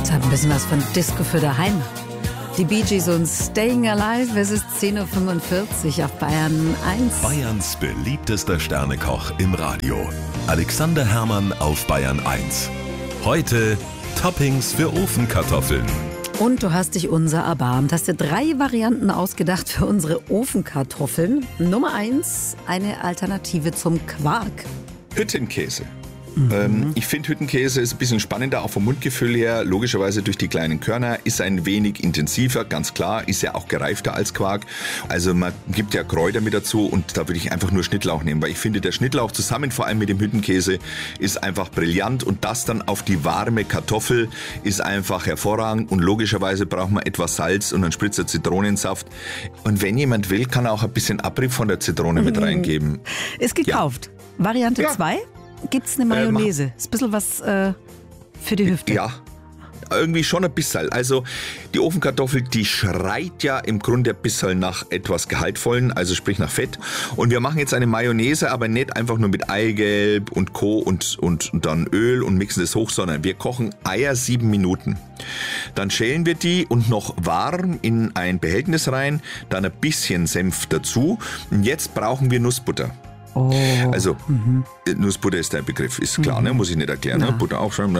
Das hat ein bisschen was von Disco für daheim. Die Bee Gees und Staying Alive, es ist 10.45 Uhr auf Bayern 1. Bayerns beliebtester Sternekoch im Radio. Alexander Herrmann auf Bayern 1. Heute Toppings für Ofenkartoffeln. Und du hast dich unser erbarmt. Hast dir 3 Varianten ausgedacht für unsere Ofenkartoffeln. Nummer 1, eine Alternative zum Quark. Hüttenkäse. Ich finde, Hüttenkäse ist ein bisschen spannender, auch vom Mundgefühl her. Logischerweise durch die kleinen Körner, ist ein wenig intensiver, ganz klar, ist ja auch gereifter als Quark. Also man gibt ja Kräuter mit dazu und da würde ich einfach nur Schnittlauch nehmen, weil ich finde, der Schnittlauch zusammen vor allem mit dem Hüttenkäse ist einfach brillant und das dann auf die warme Kartoffel ist einfach hervorragend und logischerweise braucht man etwas Salz und einen Spritzer Zitronensaft. Und wenn jemand will, kann er auch ein bisschen Abrieb von der Zitrone mit reingeben. Ist gekauft. Ja. Variante 2? Gibt's eine Mayonnaise? Ist ein bisschen was für die Hüfte. Ja, irgendwie schon ein bisschen. Also die Ofenkartoffel, die schreit ja im Grunde ein bisschen nach etwas Gehaltvollen, also sprich nach Fett. Und wir machen jetzt eine Mayonnaise, aber nicht einfach nur mit Eigelb und Co. und dann Öl und mixen das hoch, sondern wir kochen Eier 7 Minuten. Dann schälen wir die und noch warm in ein Behältnis rein, dann ein bisschen Senf dazu. Und jetzt brauchen wir Nussbutter. Oh. Also, Nussbutter ist der Begriff, ist klar, ne? Muss ich nicht erklären. Ne? Butter aufschreiben.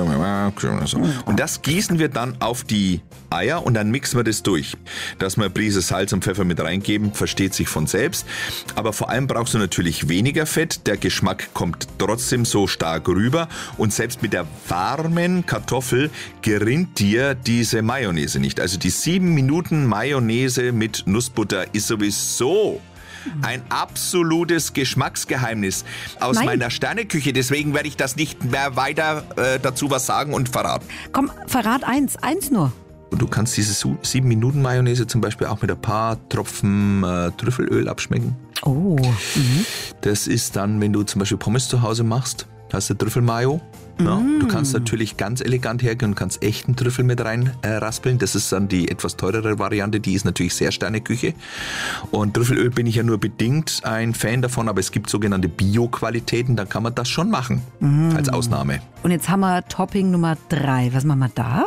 Und das gießen wir dann auf die Eier und dann mixen wir das durch. Dass wir eine Prise Salz und Pfeffer mit reingeben, versteht sich von selbst. Aber vor allem brauchst du natürlich weniger Fett. Der Geschmack kommt trotzdem so stark rüber. Und selbst mit der warmen Kartoffel gerinnt dir diese Mayonnaise nicht. Also die 7 Minuten Mayonnaise mit Nussbutter ist sowieso ein absolutes Geschmacksgeheimnis aus meiner Sterneküche. Deswegen werde ich das nicht mehr weiter dazu was sagen und verraten. Komm, verrat eins nur. Und du kannst diese 7 Minuten Mayonnaise zum Beispiel auch mit ein paar Tropfen Trüffelöl abschmecken. Oh. Das ist dann, wenn du zum Beispiel Pommes zu Hause machst, hast du Trüffelmayo. Ja, du kannst natürlich ganz elegant hergehen und kannst echten Trüffel mit rein raspeln. Das ist dann die etwas teurere Variante, die ist natürlich sehr Sterneküche. Und Trüffelöl bin ich ja nur bedingt ein Fan davon, aber es gibt sogenannte Bio-Qualitäten, da kann man das schon machen, als Ausnahme. Und jetzt haben wir Topping Nummer 3. Was machen wir da?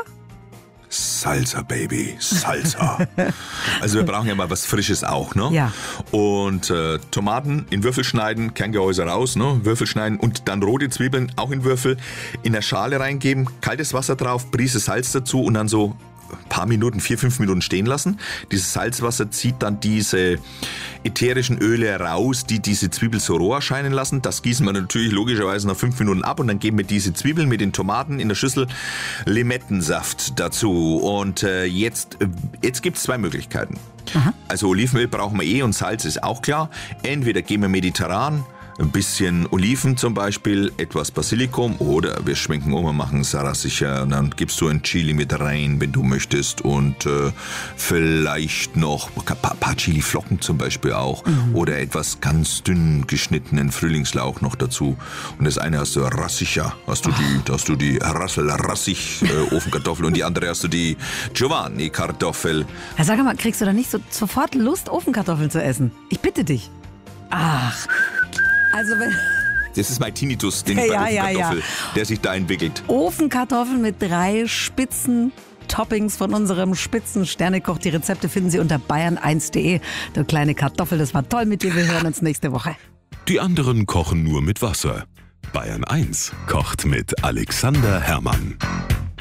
Salsa, Baby, Salsa. Also wir brauchen ja mal was Frisches auch, ne? Ja. Und Tomaten in Würfel schneiden, Kerngehäuse raus, ne? Würfel schneiden und dann rote Zwiebeln auch in Würfel in der Schale reingeben, kaltes Wasser drauf, Prise Salz dazu und dann so ein paar Minuten, 4-5 Minuten stehen lassen. Dieses Salzwasser zieht dann diese ätherischen Öle raus, die diese Zwiebel so roh erscheinen lassen. Das gießen wir natürlich logischerweise nach 5 Minuten ab und dann geben wir diese Zwiebeln mit den Tomaten in der Schüssel Limettensaft dazu. Und jetzt gibt es 2 Möglichkeiten. Aha. Also Olivenöl brauchen wir und Salz ist auch klar. Entweder gehen wir mediterran, ein bisschen Oliven zum Beispiel, etwas Basilikum oder wir schwenken um und machen Sarasicha und dann gibst du ein Chili mit rein, wenn du möchtest und vielleicht noch ein paar Chiliflocken zum Beispiel auch oder etwas ganz dünn geschnittenen Frühlingslauch noch dazu und das eine hast du Rassicha, hast du die Rassel-Rassig Ofenkartoffel und die andere hast du die Giovanni-Kartoffel. Ja, sag mal, kriegst du da nicht sofort Lust, Ofenkartoffeln zu essen? Ich bitte dich. Ach... Also wenn das ist mein Tinnitus, den Ofenkartoffel, der sich da entwickelt. Ofenkartoffeln mit 3 spitzen Toppings von unserem Spitzen-Sternekoch. Die Rezepte finden Sie unter bayern1.de. Du kleine Kartoffel, das war toll mit dir. Wir hören uns nächste Woche. Die anderen kochen nur mit Wasser. Bayern 1 kocht mit Alexander Herrmann.